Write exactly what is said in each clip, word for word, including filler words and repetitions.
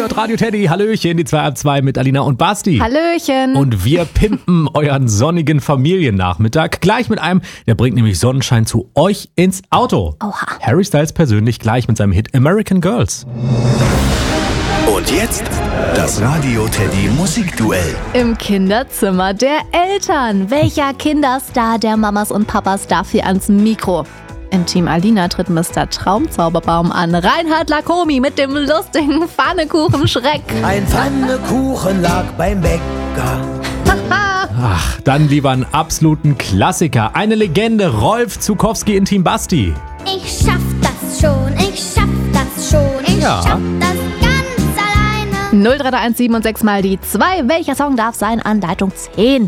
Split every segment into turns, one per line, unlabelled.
Ihr hört Radio Teddy, Hallöchen, die zwei ab zwei mit Alina und Basti.
Hallöchen.
Und wir pimpen euren sonnigen Familiennachmittag gleich mit einem, der bringt nämlich Sonnenschein zu euch ins Auto.
Oha.
Harry Styles persönlich gleich mit seinem Hit American Girls.
Und jetzt das Radio Teddy Musikduell.
Im Kinderzimmer der Eltern. Welcher Kinderstar der Mamas und Papas darf hier ans Mikro? Im Team Alina tritt Mister Traumzauberbaum an. Reinhard Lacomi mit dem lustigen Pfannekuchen-Schreck.
Ein Pfannekuchen lag beim Bäcker.
Ach, dann lieber einen absoluten Klassiker. Eine Legende, Rolf Zukowski in Team Basti.
Ich schaff das schon, ich schaff das schon, ich
Ja.
schaff das ganz alleine.
null drei drei eins sieben und sechs mal die zwei. Welcher Song darf sein an Leitung zehn?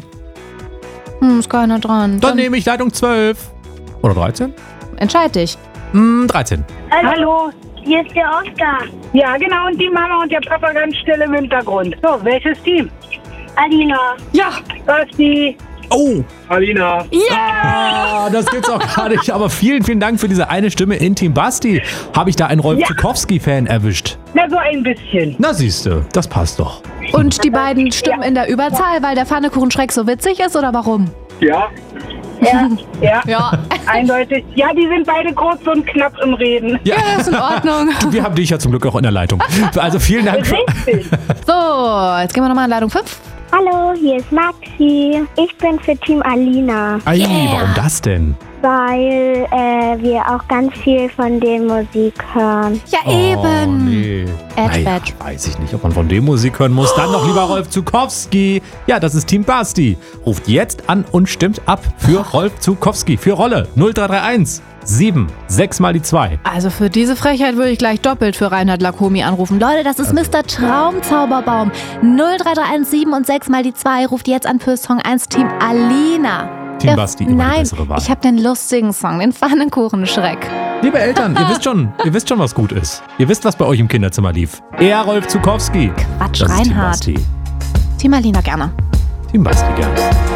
Hm, ist keiner dran.
Dann nehme ich Leitung zwölf. Oder dreizehn?
Entscheid dich.
Hm, dreizehn.
Hallo.
Hier ist der Oscar.
Ja, genau, und die Mama und der Papa ganz still im Hintergrund. So, welches Team?
Alina.
Ja, Basti.
Oh,
Alina.
ah, das gibt's auch gar nicht. Aber vielen, vielen Dank für diese eine Stimme in Team Basti. Habe ich da einen Rolf
Ja.
Zukowski-Fan erwischt?
Na, so ein bisschen.
Na siehste, das passt doch.
Und die beiden stimmen in der Überzahl, weil der Pfannekuchen-Schreck so witzig ist, oder warum?
Ja. Ja, ja,
Ja.
eindeutig. Ja, die sind beide kurz und knapp im Reden.
Ja,
Ja, ist in Ordnung.
wir haben dich ja zum Glück auch in der Leitung. Also vielen Dank für...
Richtig.
So, jetzt gehen wir nochmal an Leitung fünf.
Hallo, hier ist Maxi. Ich bin für Team Alina,
Ei, warum das denn?
weil äh, wir auch ganz viel von dem Musik hören.
Ja,
Oh,
eben.
nee.
Ed
Naja,
Bad.
weiß ich nicht, ob man von dem Musik hören muss. Dann noch lieber Rolf Zukowski. Ja, das ist Team Basti. Ruft jetzt an und stimmt ab für Rolf Zukowski. Für Rolle null drei drei eins sieben sechs mal die zwei.
Also für diese Frechheit würde ich gleich doppelt für Reinhard Lacomi anrufen. Leute, das ist Mister Traumzauberbaum. null drei drei eins sieben und sechs mal die zwei. Ruft jetzt an für Song eins Team Alina.
Team
Der-
Basti, immer die
Nein,
bessere Wahl.
ich habe den lustigen Song, den Pfannekuchen-Schreck.
Liebe Eltern, ihr wisst schon, ihr wisst schon, was gut ist. Ihr wisst, was bei euch im Kinderzimmer lief. Er Rolf Zukowski.
Quatsch,
Das ist Team
Reinhard.
Basti.
Team Alina gerne.
Team Basti, gerne.